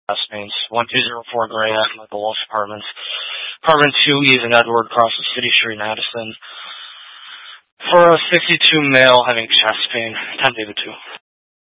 chest pains. 1204 Gray at Michael Walsh Apartments. Apartment 2 Eve and Edward across the City Street in Addison. For a 62 male having chest pain. 10 David 2.